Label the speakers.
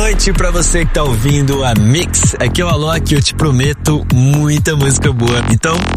Speaker 1: noite pra você que tá ouvindo a Mix. Aqui é o Alok e eu te prometo muita música boa. Então,